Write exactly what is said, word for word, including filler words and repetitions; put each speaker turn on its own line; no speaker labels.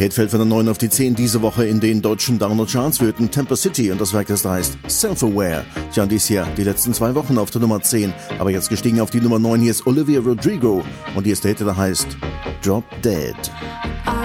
Hit fällt von der neun auf die zehn diese Woche in den deutschen Download-Charts für Temper City und das Werk, das da heißt Self-Aware. Tja, und dies hier die letzten zwei Wochen auf der Nummer zehn, aber jetzt gestiegen auf die Nummer neun. Hier ist Olivia Rodrigo und hier ist der Hit, der heißt Drop Dead.